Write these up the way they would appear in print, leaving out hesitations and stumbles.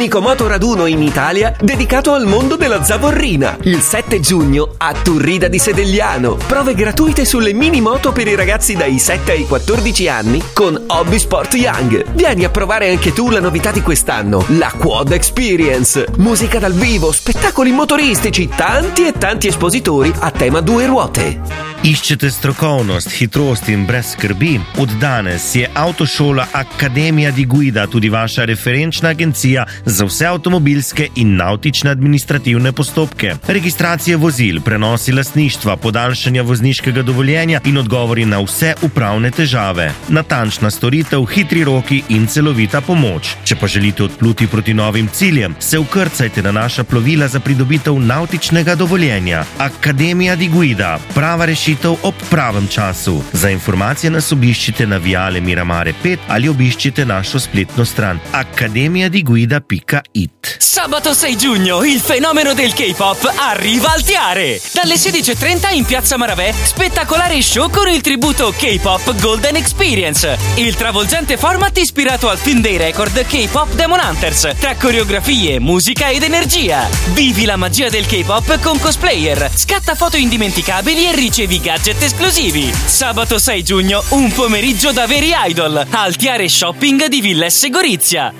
l'unico motoraduno in Italia dedicato al mondo della zavorrina. Il 7 giugno a Turrida di Sedegliano. Prove gratuite sulle mini moto per i ragazzi dai 7 ai 14 anni con Hobby Sport Young. Vieni a provare anche tu la novità di quest'anno, la Quad Experience. Musica dal vivo, spettacoli motoristici, tanti e tanti espositori a tema 2 ruote. Iščete strokovnost, hitrost in brez skrbi? Od danes je Avtošola Akademija di Guida tudi vaša referenčna agencija za vse avtomobilske in nautične administrativne postopke. Registracije vozil, prenosi lastništva, podaljšanja vozniškega dovoljenja in odgovori na vse upravne težave. Natančna storitev, hitri roki in celovita pomoč. Če pa želite odpluti proti novim ciljem, se vkrcajte na naša plovila za pridobitev nautičnega dovoljenja. Akademija di Guida, prava rešitev ob pravem času. Za informacije nas obiščite na Viale Miramare 5 ali obiščite našo spletno stran academiadiguida.it. Sabato 6 giugno il fenomeno del K-pop arriva al Tiare. Dalle 16:30 in Piazza Maravè, spettacolare show con il tributo K-pop Golden Experience. Il travolgente format ispirato al film dei record K-pop Demon Hunters, tra coreografie, musica ed energia. Vivi la magia del K-pop con cosplayer, scatta foto indimenticabili e ricevi gadget esclusivi. Sabato 6 giugno, un pomeriggio da veri idol al Tiare Shopping di Villa S. Gorizia.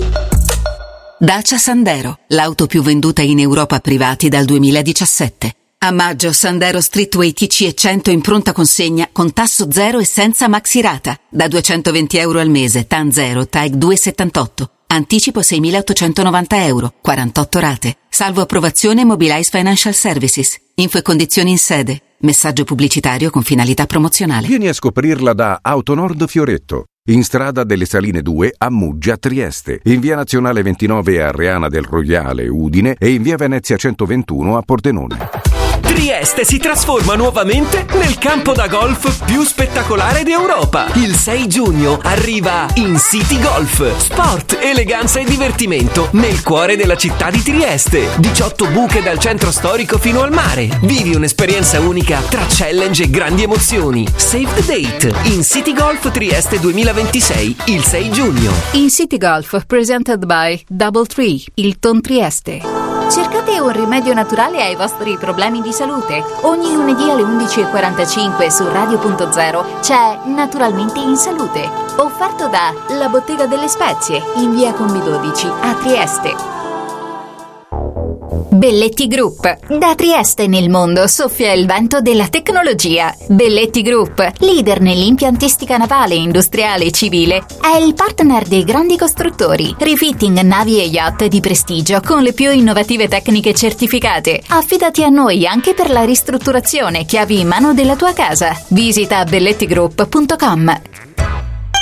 Dacia Sandero, l'auto più venduta in Europa a privati dal 2017. A maggio Sandero Streetway TC e 100 in pronta consegna con tasso zero e senza maxirata. Da 220 euro al mese, TAN 0, TAEG 278. Anticipo 6.890 euro, 48 rate. Salvo approvazione Mobilize Financial Services. Info e condizioni in sede. Messaggio pubblicitario con finalità promozionale. Vieni a scoprirla da Autonord Fioretto. In strada delle Saline 2 a Muggia, Trieste, in via Nazionale 29 a Reana del Roiale, Udine e in via Venezia 121 a Pordenone. Trieste si trasforma nuovamente nel campo da golf più spettacolare d'Europa. Il 6 giugno arriva InCity Golf. Sport, eleganza e divertimento nel cuore della città di Trieste. 18 buche dal centro storico fino al mare. Vivi un'esperienza unica tra challenge e grandi emozioni. Save the date. InCity Golf Trieste 2026, il 6 giugno. InCity Golf, presented by Double Tree, Hilton Trieste. Cercate un rimedio naturale ai vostri problemi di salute? Ogni lunedì alle 11:45 su Radio.0 c'è Naturalmente in Salute, offerto da La Bottega delle Spezie in via Combi 12 a Trieste. Belletti Group. Da Trieste nel mondo soffia il vento della tecnologia. Belletti Group, leader nell'impiantistica navale, industriale e civile, è il partner dei grandi costruttori. Refitting navi e yacht di prestigio con le più innovative tecniche certificate. Affidati a noi anche per la ristrutturazione, chiavi in mano della tua casa. Visita bellettigroup.com.